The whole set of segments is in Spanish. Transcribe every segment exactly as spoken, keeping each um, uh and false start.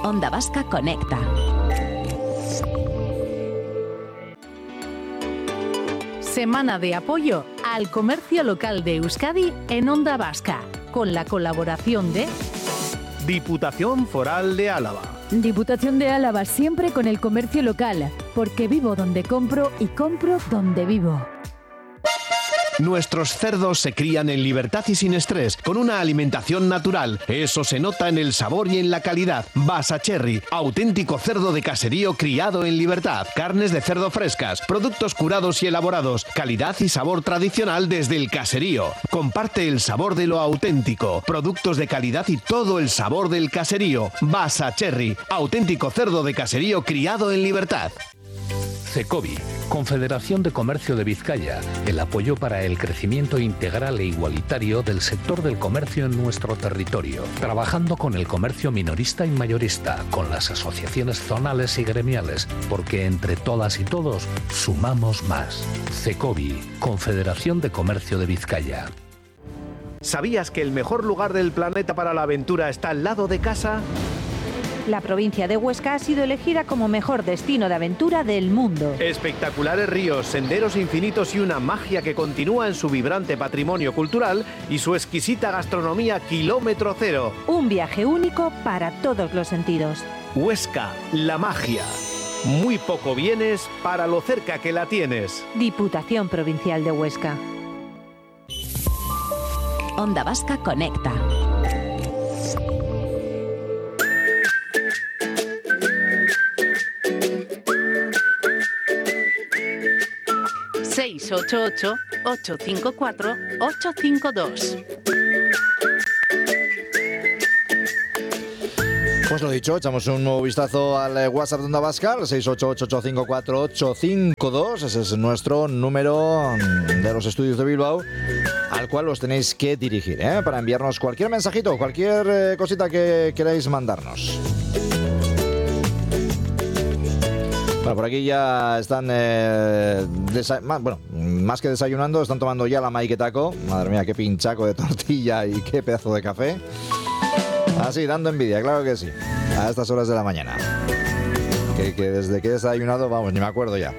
Onda Vasca Conecta. Semana de apoyo al comercio local de Euskadi en Onda Vasca, con la colaboración de Diputación Foral de Álava. Diputación de Álava, siempre con el comercio local, porque vivo donde compro y compro donde vivo. Nuestros cerdos se crían en libertad y sin estrés, con una alimentación natural. Eso se nota en el sabor y en la calidad. Basacherry, auténtico cerdo de caserío criado en libertad. Carnes de cerdo frescas, productos curados y elaborados. Calidad y sabor tradicional desde el caserío. Comparte el sabor de lo auténtico. Productos de calidad y todo el sabor del caserío. Basacherry, auténtico cerdo de caserío criado en libertad. CECOBI, Confederación de Comercio de Vizcaya, el apoyo para el crecimiento integral e igualitario del sector del comercio en nuestro territorio, trabajando con el comercio minorista y mayorista, con las asociaciones zonales y gremiales, porque entre todas y todos sumamos más. CECOBI, Confederación de Comercio de Vizcaya. ¿Sabías que el mejor lugar del planeta para la aventura está al lado de casa? La provincia de Huesca ha sido elegida como mejor destino de aventura del mundo. Espectaculares ríos, senderos infinitos y una magia que continúa en su vibrante patrimonio cultural y su exquisita gastronomía kilómetro cero. Un viaje único para todos los sentidos. Huesca, la magia. Muy poco vienes para lo cerca que la tienes. Diputación Provincial de Huesca. Onda Vasca Conecta. seis ocho ocho, ocho cinco cuatro, ocho cinco dos. Pues lo dicho, echamos un nuevo vistazo al WhatsApp de Onda Vasca, el seis ocho ocho, ocho cinco cuatro, ocho cinco dos. Ese es nuestro número de los estudios de Bilbao, al cual os tenéis que dirigir, ¿eh? Para enviarnos cualquier mensajito, cualquier eh, cosita que queráis mandarnos. Bueno, por aquí ya están, eh, desa- más, bueno, más que desayunando, están tomando ya la maiketaco. Madre mía, qué pinchaco de tortilla y qué pedazo de café. Así, dando envidia, claro que sí, a estas horas de la mañana. Que, que desde que he desayunado, vamos, ni me acuerdo ya.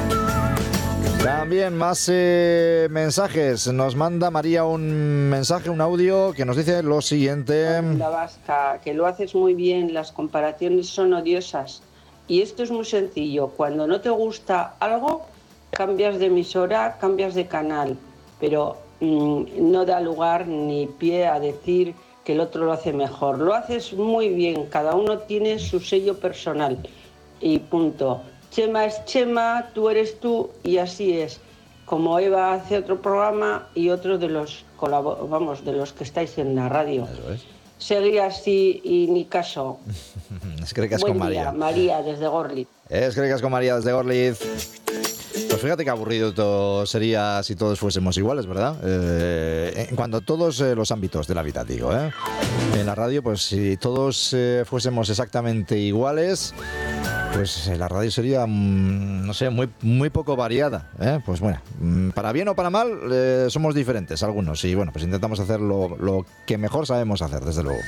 También más eh, mensajes. Nos manda María un mensaje, un audio que nos dice lo siguiente. La vasca, que lo haces muy bien, las comparaciones son odiosas. Y esto es muy sencillo, cuando no te gusta algo, cambias de emisora, cambias de canal, pero mmm, no da lugar ni pie a decir que el otro lo hace mejor. Lo haces muy bien, cada uno tiene su sello personal y punto. Chema es Chema, tú eres tú y así es. Como Eva hace otro programa y otro de los, vamos, de los que estáis en la radio. Eso es. Seguir así y ni caso. Es que recas con María. Día, María, desde Gorliz. Es que recas con María desde Gorliz. Pues fíjate qué aburrido todo sería si todos fuésemos iguales, ¿verdad? Eh, en cuanto a todos eh, los ámbitos de la vida, digo, ¿eh? En la radio, pues si todos eh, fuésemos exactamente iguales, pues eh, la radio sería, mmm, no sé, muy, muy poco variada, ¿eh? Pues bueno, mmm, para bien o para mal, eh, somos diferentes algunos y bueno, pues intentamos hacer lo, lo que mejor sabemos hacer, desde luego.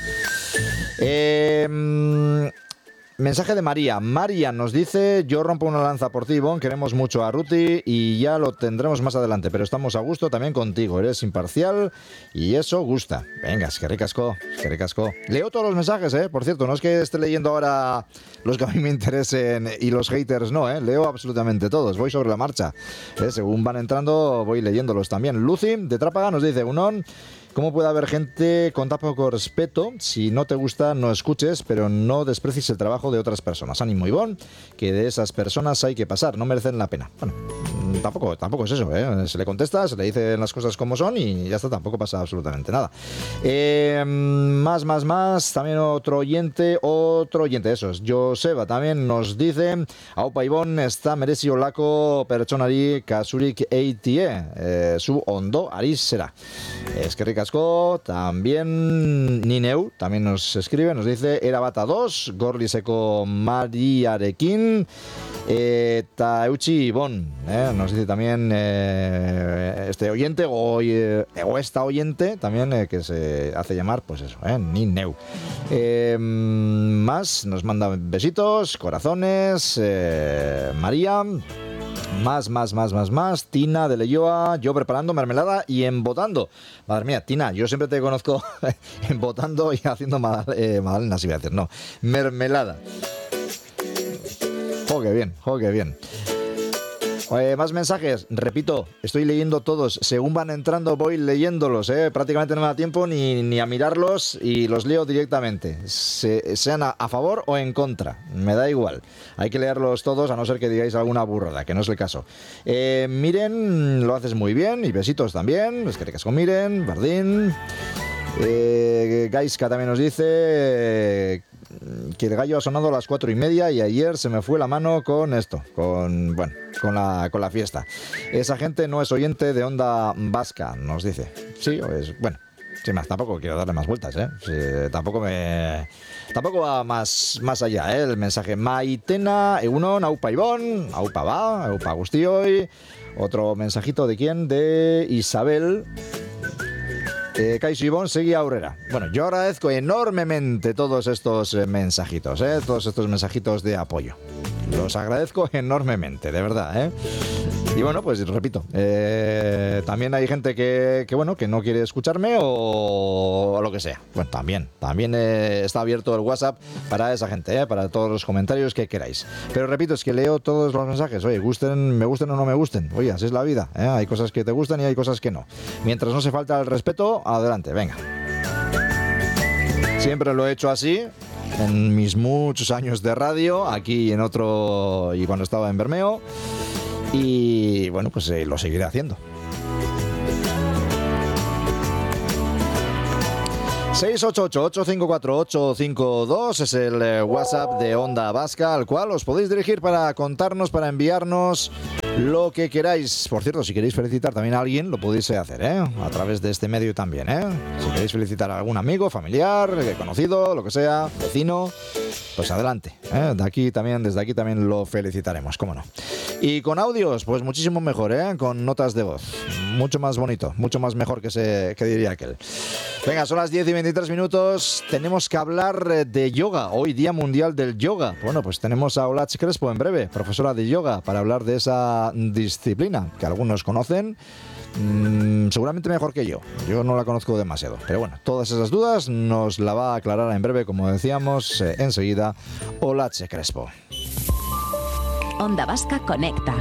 Eh... Mmm, Mensaje de María. María nos dice: yo rompo una lanza por ti, Ivonne, queremos mucho a Ruti y ya lo tendremos más adelante, pero estamos a gusto también contigo, eres imparcial y eso gusta. Venga, es que ricasco, es que ricasco. Leo todos los mensajes, ¿eh? Por cierto, no es que esté leyendo ahora los que a mí me interesen y los haters no, ¿eh? Leo absolutamente todos, voy sobre la marcha, ¿eh? Según van entrando voy leyéndolos también. Lucy de Trápaga nos dice: Unón, ¿cómo puede haber gente con tan poco respeto? Si no te gusta, no escuches, pero no desprecies el trabajo de otras personas. Ánimo, Ivonne, que de esas personas hay que pasar, no merecen la pena. Bueno, tampoco, tampoco es eso, ¿eh? Se le contesta, se le dicen las cosas como son y ya está, tampoco pasa absolutamente nada. Eh, más, más, más, también otro oyente, otro oyente, eso es, Joseba también nos dice: Aupa Ivonne, está merezi olako pertsonari kasurik eitie, eh, su ondo ari zera. Es que rica. También Nineu también nos escribe, nos dice: Erabata dos, Gorliseko Mariarekin, eta eutxi Ivonne, eh? nos dice también eh, este oyente o, eh, o esta oyente también eh, que se hace llamar, pues eso, eh, Nineu. Eh, más, nos manda besitos, corazones, eh, María. Más, más, más, más, más. Tina de Leyoa, yo preparando mermelada y embotando. Madre mía, Tina, yo siempre te conozco embotando y haciendo magdal- eh, magdalenas, iba a decir, no, mermelada. Jo, qué bien, jo, qué bien. Eh, más mensajes, repito, estoy leyendo todos, según van entrando voy leyéndolos, eh. Prácticamente no me da tiempo ni, ni a mirarlos y los leo directamente, Se, sean a, a favor o en contra, me da igual, hay que leerlos todos a no ser que digáis alguna burrada, que no es el caso. Eh, Miren, lo haces muy bien y besitos también, es que te casco Miren, Bardín. Eh, Gaiska también nos dice eh, que el gallo ha sonado a las cuatro y media y ayer se me fue la mano con esto, con bueno, con la, con la fiesta. Esa gente no es oyente de Onda Vasca, nos dice. Sí, es bueno. Sin más, tampoco quiero darle más vueltas, ¿eh? Sí, tampoco me... Tampoco va más, más allá, ¿eh? El mensaje. Maitena, Egunon, Aupa Ibón, Aupa va, Aupa Agustioy. Otro mensajito de quién? De Isabel. Eh, Kaixo Ibón, seguí Aurrera. Bueno, yo agradezco enormemente todos estos eh, mensajitos, eh, todos estos mensajitos de apoyo. Los agradezco enormemente, de verdad, ¿eh? Y bueno, pues repito, eh, también hay gente que, que, bueno, que no quiere escucharme o, o lo que sea. Bueno, también, también eh, está abierto el WhatsApp para esa gente, eh, para todos los comentarios que queráis. Pero repito, es que leo todos los mensajes. Oye, gusten, me gusten o no me gusten. Oye, así es la vida, ¿eh? Hay cosas que te gustan y hay cosas que no. Mientras no se falta el respeto, adelante, venga. Siempre lo he hecho así. En mis muchos años de radio, aquí y en otro, y cuando estaba en Bermeo. Y bueno, pues eh, lo seguiré haciendo. seis ocho ocho, ocho cinco cuatro, ocho cinco dos es el eh, WhatsApp de Onda Vasca, al cual os podéis dirigir para contarnos, para enviarnos lo que queráis. Por cierto, si queréis felicitar también a alguien, lo podéis hacer, ¿eh? A través de este medio también, ¿eh? Si queréis felicitar a algún amigo, familiar, conocido, lo que sea, vecino, pues adelante, ¿eh? De aquí también, desde aquí también lo felicitaremos, cómo no. Y con audios, pues muchísimo mejor, ¿eh? Con notas de voz. Mucho más bonito, mucho más mejor que, se, que diría aquel. Venga, son las diez y veintitrés minutos. Tenemos que hablar de yoga. Hoy, Día Mundial del Yoga. Bueno, pues tenemos a Olatz Crespo en breve, profesora de yoga, para hablar de esa disciplina que algunos conocen. Mm, seguramente mejor que yo. Yo no la conozco demasiado. Pero bueno, todas esas dudas nos la va a aclarar en breve, como decíamos, eh, enseguida, Olatz Crespo. Onda Vasca Conecta.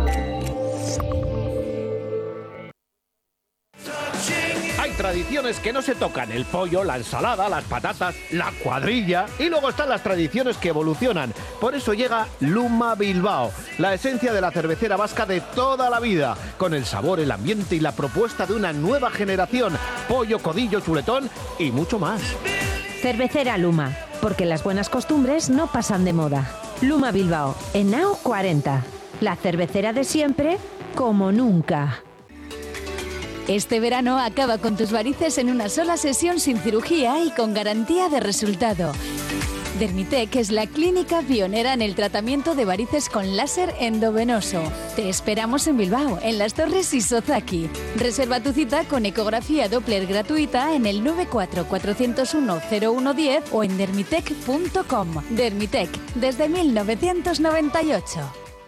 Hay tradiciones que no se tocan: el pollo, la ensalada, las patatas, la cuadrilla. Y luego están las tradiciones que evolucionan. Por eso llega Luma Bilbao, la esencia de la cervecera vasca de toda la vida, con el sabor, el ambiente y la propuesta de una nueva generación. Pollo, codillo, chuletón y mucho más. Cervecera Luma, porque las buenas costumbres no pasan de moda. Luma Bilbao, en Nao cuarenta. La cervecera de siempre, como nunca. Este verano acaba con tus varices en una sola sesión sin cirugía y con garantía de resultado. Dermitec es la clínica pionera en el tratamiento de varices con láser endovenoso. Te esperamos en Bilbao, en Las Torres y Sozaki. Reserva tu cita con ecografía Doppler gratuita en el nueve cuatro cuatro cero uno cero uno uno cero o en dermitec punto com. Dermitec, desde mil novecientos noventa y ocho.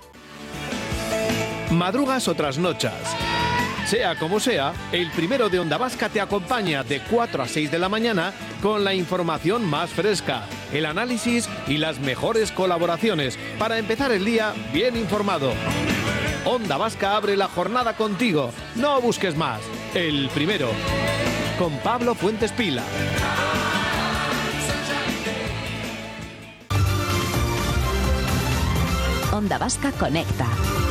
Madrugas o trasnochas. Sea como sea, el primero de Onda Vasca te acompaña de cuatro a seis de la mañana con la información más fresca, el análisis y las mejores colaboraciones para empezar el día bien informado. Onda Vasca abre la jornada contigo. No busques más. El primero. Con Pablo Fuentes Pila. Onda Vasca Conecta.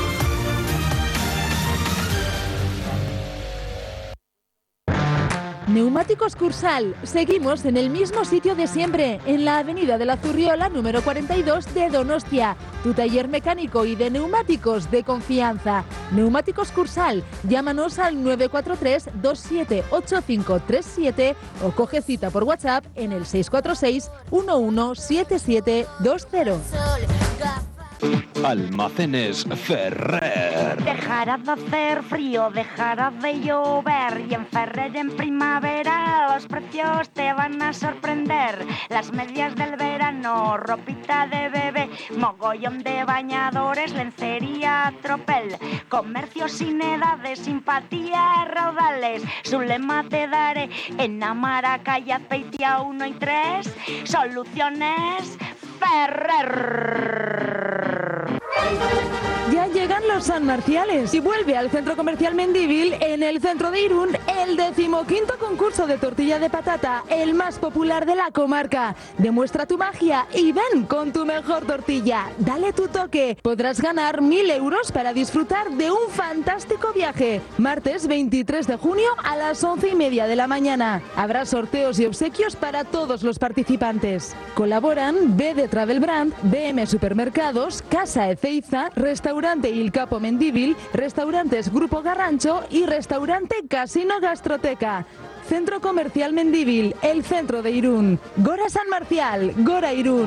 Neumáticos Cursal. Seguimos en el mismo sitio de siempre, en la avenida de la Zurriola número cuarenta y dos de Donostia. Tu taller mecánico y de neumáticos de confianza. Neumáticos Cursal. Llámanos al nueve cuatro tres, dos siete ocho cinco tres siete o coge cita por WhatsApp en el seis cuatro seis, uno uno siete siete dos cero. Almacenes Ferrer. Dejará de hacer frío, dejará de llover y en Ferrer en primavera los precios te van a sorprender. Las medias del verano, ropita de bebé, mogollón de bañadores, lencería, tropel, comercio sin edades, simpatía, raudales. Su lema te daré en Amaraca y Azpeitia uno y tres, Soluciones Ferrer. Ya llegan los San Marciales y vuelve al Centro Comercial Mendívil, en el centro de Irún, el decimoquinto concurso de tortilla de patata, el más popular de la comarca. Demuestra tu magia y ven con tu mejor tortilla. Dale tu toque. Podrás ganar mil euros para disfrutar de un fantástico viaje. Martes veintitrés de junio a las once y media de la mañana. Habrá sorteos y obsequios para todos los participantes. Colaboran B D Travel Brand, B M Supermercados, Casa Ezeiza, Restaurante Il Capo Mendívil, Restaurantes Grupo Garrancho y Restaurante Casino Gastroteca. Centro Comercial Mendívil, el centro de Irún. Gora San Marcial, Gora Irún.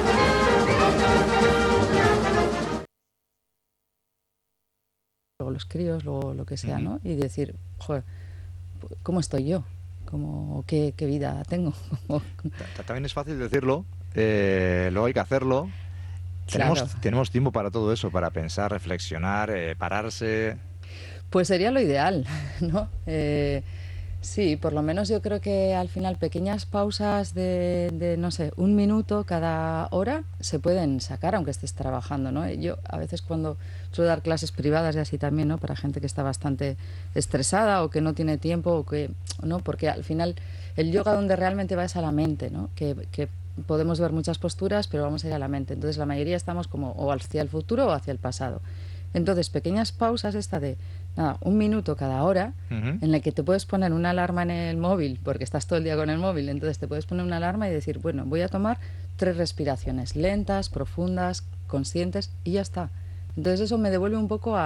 Luego los críos, luego lo que sea, ¿no? Y decir, joder, ¿cómo estoy yo? ¿Cómo, qué, qué vida tengo? También es fácil decirlo, eh, luego hay que hacerlo. Tenemos, Claro. tenemos tiempo para todo eso, para pensar, reflexionar, eh, pararse. Pues sería lo ideal, ¿no? Eh, sí, por lo menos yo creo que al final pequeñas pausas de, de, no sé, un minuto cada hora se pueden sacar aunque estés trabajando, ¿no? Yo a veces cuando suelo dar clases privadas y así también, ¿no? Para gente que está bastante estresada o que no tiene tiempo, o que, ¿no? Porque al final el yoga donde realmente va es a la mente, ¿no? Que, que podemos ver muchas posturas, pero vamos a ir a la mente. Entonces la mayoría estamos como o hacia el futuro o hacia el pasado. Entonces pequeñas pausas, esta de nada, un minuto cada hora, Uh-huh. en la que te puedes poner una alarma en el móvil, porque estás todo el día con el móvil, entonces te puedes poner una alarma y decir, bueno, voy a tomar tres respiraciones lentas, profundas, conscientes, y ya está. Entonces eso me devuelve un poco a,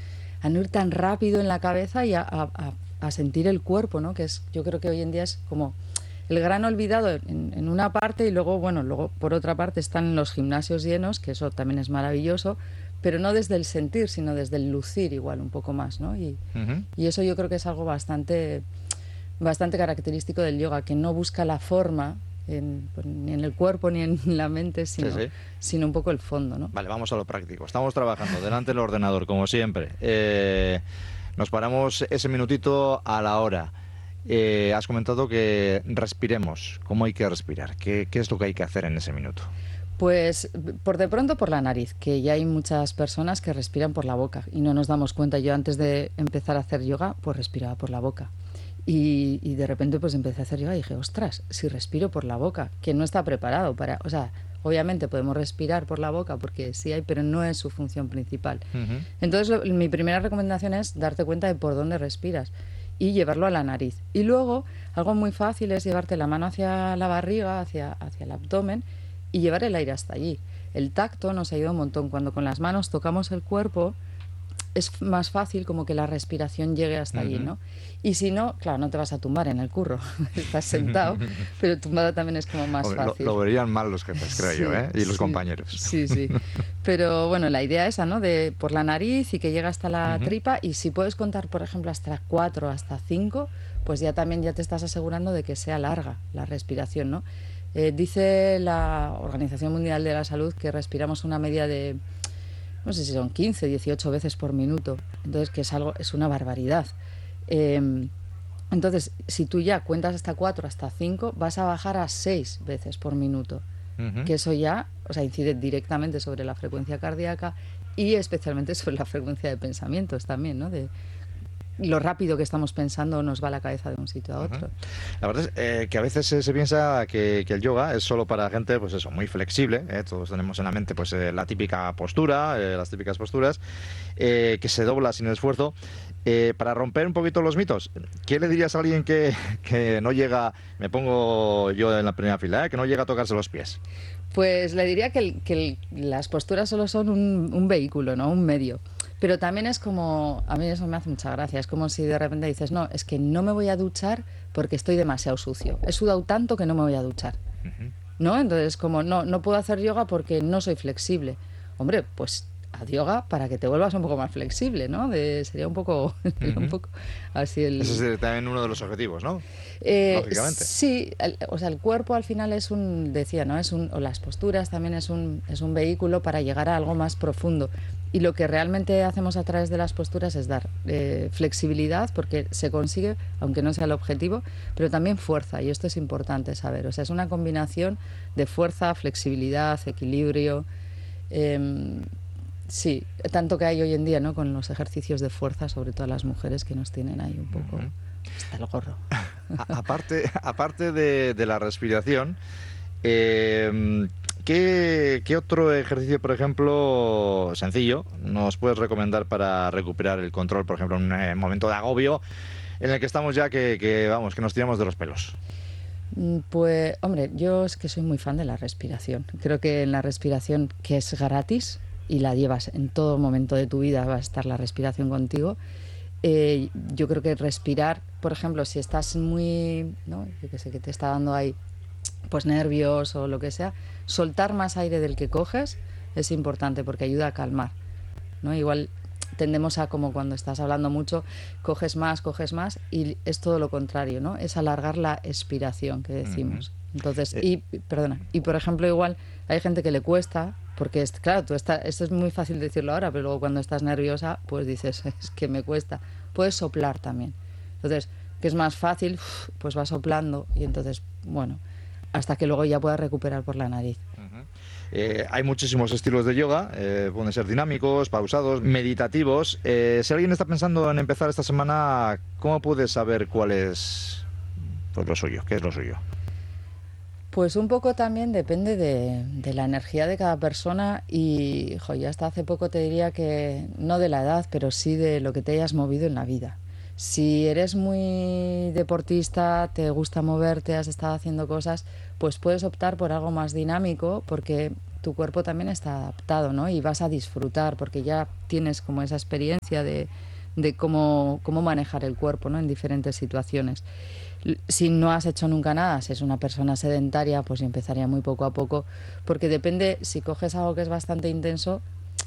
a no ir tan rápido en la cabeza y a, a, a, a sentir el cuerpo, ¿no? Que es, yo creo que hoy en día es como el gran olvidado en, en una parte, y luego, bueno, luego por otra parte están los gimnasios llenos, que eso también es maravilloso, pero no desde el sentir, sino desde el lucir igual un poco más, ¿no? Y, Uh-huh. y eso yo creo que es algo bastante, bastante característico del yoga, que no busca la forma en, ni en el cuerpo ni en la mente, sino, Sí, sí. sino un poco el fondo, ¿no? Vale, vamos a lo práctico. Estamos trabajando delante del ordenador, como siempre. Eh, nos paramos ese minutito a la hora. Eh, has comentado que respiremos. ¿Cómo hay que respirar? ¿Qué, qué es lo que hay que hacer en ese minuto? Pues por de pronto por la nariz, que ya hay muchas personas que respiran por la boca y no nos damos cuenta. Yo antes de empezar a hacer yoga, pues respiraba por la boca. Y, y de repente pues empecé a hacer yoga y dije, ostras, si respiro por la boca, que no está preparado para... O sea, obviamente podemos respirar por la boca porque sí hay, pero no es su función principal. Uh-huh. Entonces lo, mi primera recomendación es darte cuenta de por dónde respiras y llevarlo a la nariz. Y luego, algo muy fácil es llevarte la mano hacia la barriga, hacia, hacia el abdomen, y llevar el aire hasta allí. El tacto nos ayuda un montón. Cuando con las manos tocamos el cuerpo, es más fácil como que la respiración llegue hasta allí, ¿no? Y si no, claro, no te vas a tumbar en el curro, estás sentado, pero tumbado también es como más Hombre, lo, fácil. lo verían mal los jefes, creo Sí, yo, ¿eh? Y los sí, compañeros. Sí, sí. Pero bueno, la idea esa, ¿no? De por la nariz y que llega hasta la Ujú. tripa, y si puedes contar, por ejemplo, hasta cuatro, hasta cinco, pues ya también ya te estás asegurando de que sea larga la respiración, ¿no? Eh, dice la Organización Mundial de la Salud que respiramos una media de, no sé si son quince, dieciocho veces por minuto. Entonces, que es algo, es una barbaridad. Eh, entonces, si tú ya cuentas hasta cuatro, hasta cinco, vas a bajar a seis veces por minuto. Ujú. Que eso ya, o sea, incide directamente sobre la frecuencia cardíaca y especialmente sobre la frecuencia de pensamientos también, ¿no? De lo rápido que estamos pensando nos va la cabeza de un sitio a otro. Ujú. La verdad es eh, que a veces se, se piensa que, que el yoga es solo para gente, pues eso, muy flexible, ¿eh? Todos tenemos en la mente pues eh, la típica postura, eh, las típicas posturas, eh, que se dobla sin esfuerzo. Eh, para romper un poquito los mitos, ¿qué le dirías a alguien que, que no llega, me pongo yo en la primera fila, ¿eh? que no llega a tocarse los pies? Pues le diría que, el- que el- las posturas solo son un, un vehículo, ¿no? Un medio. Pero también es como, a mí eso me hace mucha gracia, es como si de repente dices, no, es que no me voy a duchar porque estoy demasiado sucio. He sudado tanto que no me voy a duchar. Ujú. ¿No? Entonces, como no, no puedo hacer yoga porque no soy flexible. hombre, pues haz yoga para que te vuelvas un poco más flexible, ¿no? De, sería un poco, uh-huh. un poco así el... Ese es también uno de los objetivos, ¿no? Eh, Lógicamente. Sí, el, o sea, el cuerpo al final es un, decía, ¿no? Es un, o las posturas también es un, es un vehículo para llegar a algo más profundo. Y lo que realmente hacemos a través de las posturas es dar eh, flexibilidad, porque se consigue, aunque no sea el objetivo, pero también fuerza, y esto es importante saber. O sea, es una combinación de fuerza, flexibilidad, equilibrio. Eh, sí, tanto que hay hoy en día, ¿no? Con los ejercicios de fuerza, sobre todo las mujeres que nos tienen ahí un poco uh-huh. hasta el gorro. A, aparte, aparte de, de la respiración, eh, ¿Qué, ¿Qué otro ejercicio, por ejemplo, sencillo, nos puedes recomendar para recuperar el control, por ejemplo, en un momento de agobio en el que estamos ya que, que vamos, que nos tiramos de los pelos? Pues, hombre, yo es que soy muy fan de la respiración. Creo que en la respiración, que es gratis y la llevas en todo momento de tu vida, va a estar la respiración contigo. Eh, yo creo que respirar, por ejemplo, si estás muy, ¿no? Yo que sé, que te está dando ahí pues nervios o lo que sea, soltar más aire del que coges es importante porque ayuda a calmar, ¿no? Igual tendemos a, como cuando estás hablando mucho, coges más, coges más, y es todo lo contrario, ¿no? Es alargar la expiración que decimos. Uh-huh. Entonces, y, perdona, y por ejemplo, igual hay gente que le cuesta, porque es, claro, tú estás, esto es muy fácil decirlo ahora, pero luego cuando estás nerviosa, pues dices, es que me cuesta. Puedes soplar también. Entonces, que es más fácil, pues vas soplando y entonces, bueno, hasta que luego ya puedas recuperar por la nariz. Uh-huh. Eh, hay muchísimos estilos de yoga, eh, pueden ser dinámicos, pausados, meditativos. Eh, si alguien está pensando en empezar esta semana, ¿cómo puedes saber cuál es pues, lo suyo? ¿Qué es lo suyo? Pues un poco también depende de, de la energía de cada persona y, jo, yo hasta hace poco te diría que no de la edad, pero sí de lo que te hayas movido en la vida. Si eres muy deportista, te gusta moverte, has estado haciendo cosas, pues puedes optar por algo más dinámico porque tu cuerpo también está adaptado, ¿no? Y vas a disfrutar porque ya tienes como esa experiencia de, de cómo, cómo manejar el cuerpo, ¿no? En diferentes situaciones. Si no has hecho nunca nada, si es una persona sedentaria, pues empezaría muy poco a poco, porque depende, si coges algo que es bastante intenso,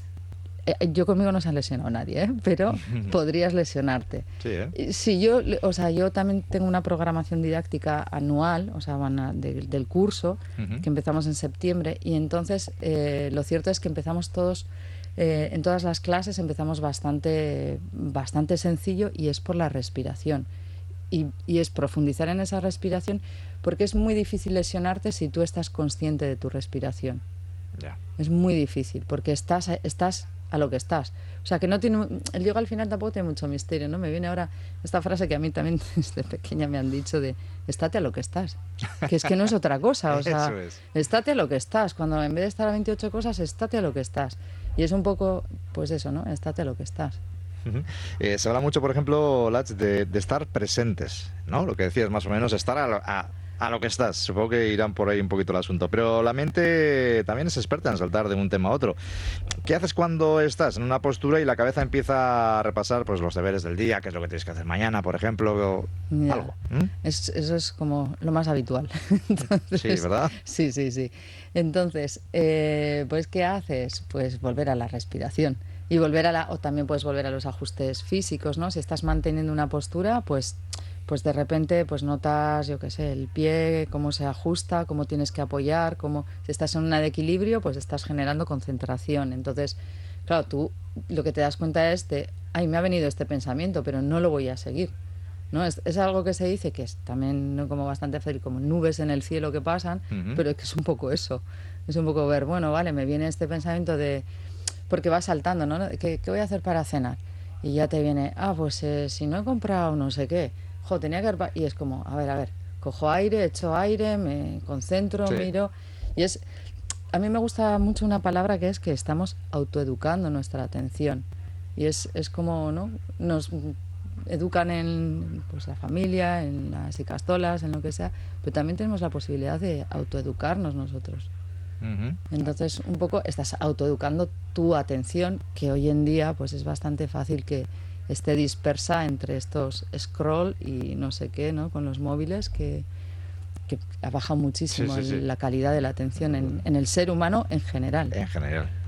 yo conmigo no se ha lesionado nadie, ¿eh? Pero podrías lesionarte. Sí, ¿eh? Si yo, o sea, yo también tengo una programación didáctica anual, o sea, van a, de, del curso, uh-huh. que empezamos en septiembre, y entonces eh, lo cierto es que empezamos todos, eh, en todas las clases empezamos bastante, bastante sencillo, y es por la respiración. Y, y es profundizar en esa respiración, porque es muy difícil lesionarte si tú estás consciente de tu respiración. Yeah. Es muy difícil, porque estás, estás a lo que estás. O sea, que no tiene... El yoga al final tampoco tiene mucho misterio, ¿no? Me viene ahora esta frase que a mí también desde pequeña me han dicho de estate a lo que estás. Que es que no es otra cosa, o sea, Eso es. Estate a lo que estás. Cuando en vez de estar a veintiocho cosas, estate a lo que estás. Y es un poco, pues eso, ¿no? Estate a lo que estás. Uh-huh. Eh, se habla mucho, por ejemplo, Lach, de, de estar presentes, ¿no? Lo que decías, más o menos, estar a lo, a, a lo que estás. Supongo que irán por ahí un poquito el asunto. Pero la mente también es experta en saltar de un tema a otro. ¿Qué haces cuando estás en una postura y la cabeza empieza a repasar pues, los deberes del día, qué es lo que tienes que hacer mañana, por ejemplo, o ya. algo? ¿Mm? Es, eso es como lo más habitual. Entonces, sí, ¿verdad? Sí, sí, sí. Entonces, eh, pues, ¿qué haces? Pues volver a la respiración. Y volver a la, o también puedes volver a los ajustes físicos, ¿no? Si estás manteniendo una postura, pues, pues de repente pues notas, yo qué sé, el pie, cómo se ajusta, cómo tienes que apoyar, cómo, si estás en una de equilibrio, pues estás generando concentración. Entonces, claro, tú lo que te das cuenta es de, ay, me ha venido este pensamiento, pero no lo voy a seguir, ¿no? Es, es algo que se dice que es también, ¿no?, como bastante fácil, como nubes en el cielo que pasan, uh-huh. pero es que es un poco eso. Es un poco ver, bueno, vale, me viene este pensamiento de... Porque vas saltando, ¿no? ¿Qué, ¿Qué voy a hacer para cenar? Y ya te viene, ah, pues eh, si no he comprado no sé qué, jo, tenía que haber... Y es como, a ver, a ver, cojo aire, echo aire, me concentro, sí. miro... Y es... A mí me gusta mucho una palabra que es que estamos autoeducando nuestra atención. Y es, es como, ¿no? Nos educan en pues, la familia, en las icastolas, en lo que sea, pero también tenemos la posibilidad de autoeducarnos nosotros. Uh-huh. Entonces, un poco estás autoeducando tu atención, que hoy en día pues es bastante fácil que esté dispersa entre estos scroll y no sé qué, ¿no? Con los móviles, que, que ha bajado muchísimo sí, sí, sí. la calidad de la atención en, en el ser humano en general. En general.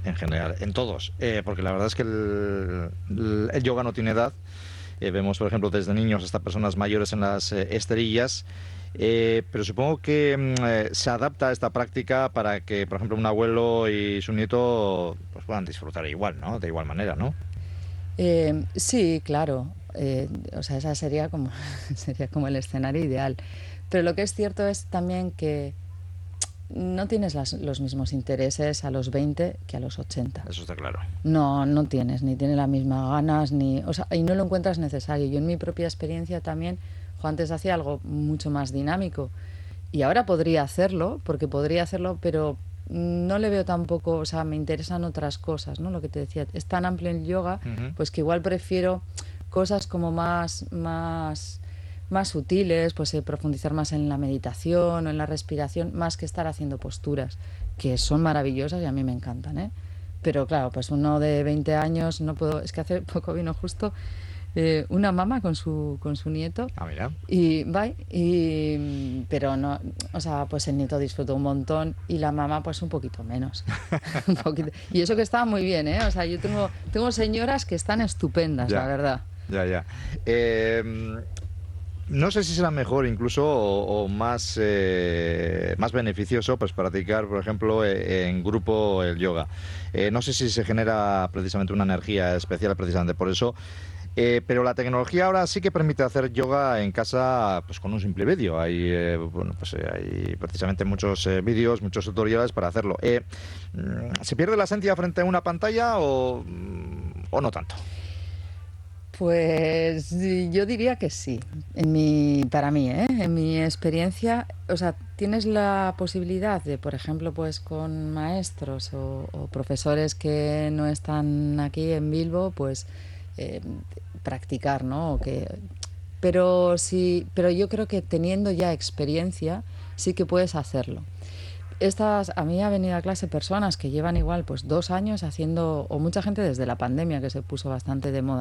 en general, en todos, eh, porque la verdad es que el, el, el yoga no tiene edad. Eh, vemos, por ejemplo, desde niños hasta personas mayores en las eh, esterillas. Eh, pero supongo que eh, se adapta a esta práctica para que, por ejemplo, un abuelo y su nieto pues, puedan disfrutar igual, ¿no? De igual manera, ¿no? Eh, sí, claro. Eh, o sea, esa sería como, sería como el escenario ideal. Pero lo que es cierto es también que no tienes las, los mismos intereses a los veinte que a los ochenta. Eso está claro. No, no tienes, ni tienes las mismas ganas, ni, o sea, y no lo encuentras necesario. Yo en mi propia experiencia también, jo, antes hacía algo mucho más dinámico y ahora podría hacerlo, porque podría hacerlo, pero no le veo tampoco, o sea, me interesan otras cosas, ¿no? Lo que te decía, es tan amplio el yoga, uh-huh. pues que igual prefiero cosas como más, más, más sutiles, pues eh, profundizar más en la meditación o en la respiración, más que estar haciendo posturas, que son maravillosas y a mí me encantan, ¿eh? Pero claro, pues uno de veinte años, no puedo, es que hace poco vino justo eh, una mamá con su con su nieto. Ah, mira. Y va, y pero no, o sea, pues el nieto disfrutó un montón y la mamá pues un poquito menos. un poquito. Y eso que estaba muy bien, ¿eh? O sea, yo tengo tengo señoras que están estupendas, ya, la verdad. Ya, ya. Eh, no sé si será mejor incluso o, o más, eh, más beneficioso pues practicar, por ejemplo, eh, en grupo el yoga. Eh, no sé si se genera precisamente una energía especial precisamente por eso. Eh, pero la tecnología ahora sí que permite hacer yoga en casa pues con un simple vídeo. Hay, eh, bueno, pues, eh, hay precisamente muchos eh, vídeos, muchos tutoriales para hacerlo. Eh, ¿Se pierde la esencia frente a una pantalla o, o no tanto? Pues yo diría que sí, en mi, para mí, ¿eh? En mi experiencia, o sea, tienes la posibilidad de, por ejemplo, pues con maestros o, o profesores que no están aquí en Bilbo, pues eh, practicar, ¿no? O que, pero sí, pero yo creo que teniendo ya experiencia sí que puedes hacerlo. Estas, a mí ha venido a clase personas que llevan igual pues dos años haciendo, o mucha gente desde la pandemia que se puso bastante de moda,